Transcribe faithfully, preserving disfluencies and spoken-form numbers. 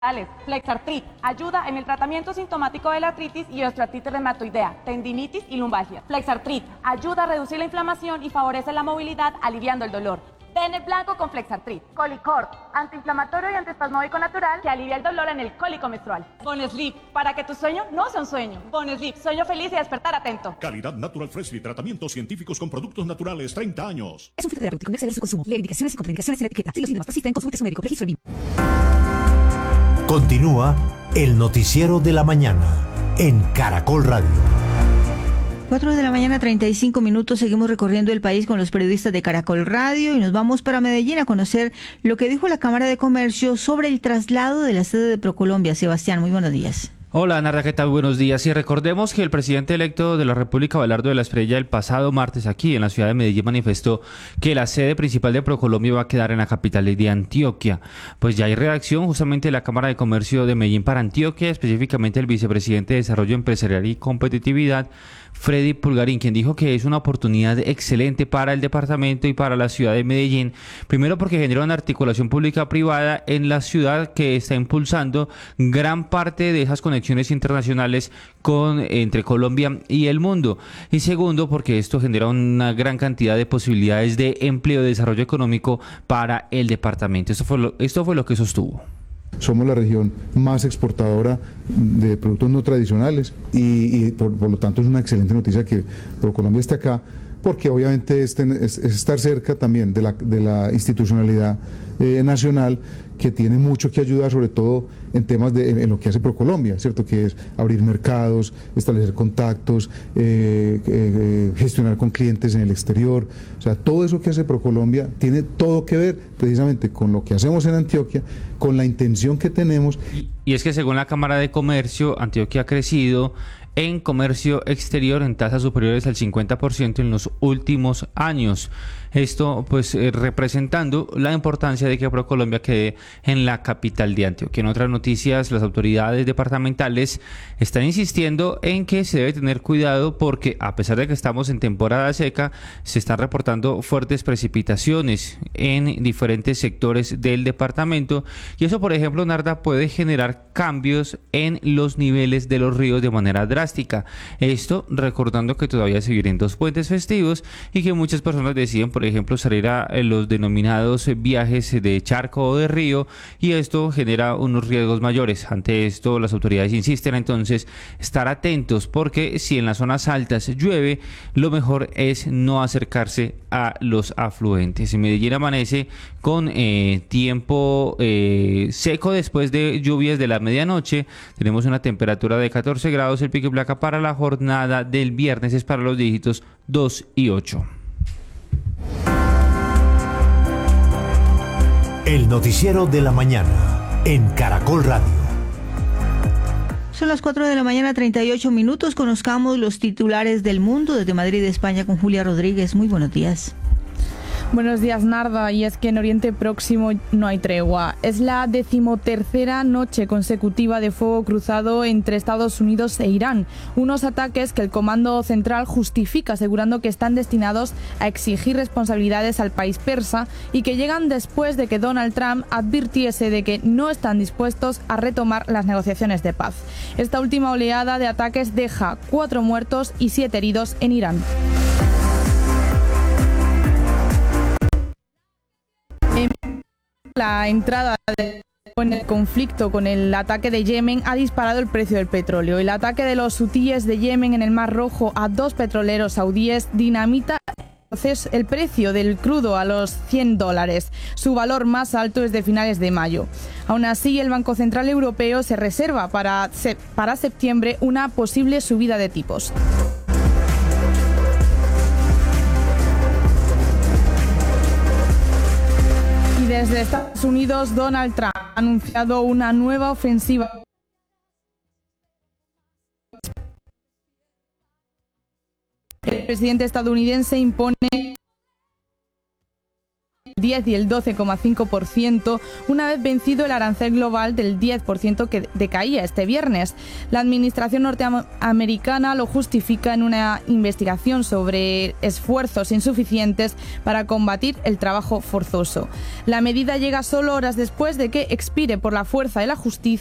Flexartrit ayuda en el tratamiento sintomático de la artritis y osteoartritis reumatoidea, tendinitis y lumbalgia. Flexartrit ayuda a reducir la inflamación y favorece la movilidad, aliviando el dolor. Den el blanco con Flexartrit. Colicort, antiinflamatorio y antiespasmódico natural que alivia el dolor en el cólico menstrual. Bonesleep, para que tu sueño no sea un sueño. Bonesleep, sueño feliz y despertar atento. Calidad Natural Freshly, tratamientos científicos con productos naturales, treinta años. Es un fitoterapéutico, no exceder su consumo. Lee indicaciones y contraindicaciones en la etiqueta. Si los síntomas persisten, consulte a su médico. Registro I N V I. Continúa el noticiero de la mañana en Caracol Radio. cuatro de la mañana, treinta y cinco minutos. Seguimos recorriendo el país con los periodistas de Caracol Radio y nos vamos para Medellín a conocer lo que dijo la Cámara de Comercio sobre el traslado de la sede de Procolombia. Sebastián, muy buenos días. Hola, Narda, ¿qué tal? Buenos días. Y recordemos que el presidente electo de la República, Abelardo de la Espriella, el pasado martes aquí en la ciudad de Medellín manifestó que la sede principal de Procolombia va a quedar en la capital de Antioquia. Pues ya hay redacción justamente de la Cámara de Comercio de Medellín para Antioquia, específicamente el vicepresidente de Desarrollo Empresarial y Competitividad, Freddy Pulgarín, quien dijo que es una oportunidad excelente para el departamento y para la ciudad de Medellín, primero porque genera una articulación pública-privada en la ciudad que está impulsando gran parte de esas conexiones internacionales con entre Colombia y el mundo, y segundo porque esto genera una gran cantidad de posibilidades de empleo y desarrollo económico para el departamento. Esto fue lo, esto fue lo que sostuvo. Somos la región más exportadora de productos no tradicionales y, y por, por lo tanto es una excelente noticia que Procolombia esté acá, porque obviamente es, es, es estar cerca también de la, de la institucionalidad eh, nacional, que tiene mucho que ayudar, sobre todo en temas de en, en lo que hace Procolombia, ¿cierto? Que es abrir mercados, establecer contactos, eh, eh, gestionar con clientes en el exterior. O sea, todo eso que hace Procolombia tiene todo que ver precisamente con lo que hacemos en Antioquia, con la intención que tenemos. Y, y es que según la Cámara de Comercio, Antioquia ha crecido en comercio exterior en tasas superiores al cincuenta por ciento en los últimos años. Esto pues eh, representando la importancia de que Procolombia quede en la capital de Antioquia. En otras noticias, las autoridades departamentales están insistiendo en que se debe tener cuidado porque a pesar de que estamos en temporada seca, se están reportando fuertes precipitaciones en diferentes sectores del departamento, y eso, por ejemplo, Narda, puede generar cambios en los niveles de los ríos de manera drástica. Esto recordando que todavía se vienen dos puentes festivos y que muchas personas deciden, por ejemplo, salir a los denominados viajes de charco o de río, y esto genera unos riesgos mayores. Ante esto, las autoridades insisten entonces estar atentos, porque si en las zonas altas llueve, lo mejor es no acercarse a los afluentes. En Medellín amanece con eh, tiempo eh, seco después de lluvias de la medianoche. Tenemos una temperatura de catorce grados. El pico y placa para la jornada del viernes es para los dígitos dos y ocho. El noticiero de la mañana en Caracol Radio. Son las cuatro de la mañana, treinta y ocho minutos. Conozcamos los titulares del mundo desde Madrid, España, con Julia Rodríguez. Muy buenos días. Buenos días, Narda. Y es que en Oriente Próximo no hay tregua. Es la decimotercera noche consecutiva de fuego cruzado entre Estados Unidos e Irán. Unos ataques que el Comando Central justifica asegurando que están destinados a exigir responsabilidades al país persa y que llegan después de que Donald Trump advirtiese de que no están dispuestos a retomar las negociaciones de paz. Esta última oleada de ataques deja cuatro muertos y siete heridos en Irán. La entrada de en el conflicto con el ataque de Yemen ha disparado el precio del petróleo. El ataque de los hutíes de Yemen en el Mar Rojo a dos petroleros saudíes dinamita el precio del crudo a los cien dólares. Su valor más alto es de finales de mayo. Aún así, el Banco Central Europeo se reserva para, para septiembre una posible subida de tipos. Desde Estados Unidos, Donald Trump ha anunciado una nueva ofensiva. El presidente estadounidense impone diez y el doce coma cinco por ciento, una vez vencido el arancel global del diez por ciento que decaía este viernes. La administración norteamericana lo justifica en una investigación sobre esfuerzos insuficientes para combatir el trabajo forzoso. La medida llega solo horas después de que expire por la fuerza de la justicia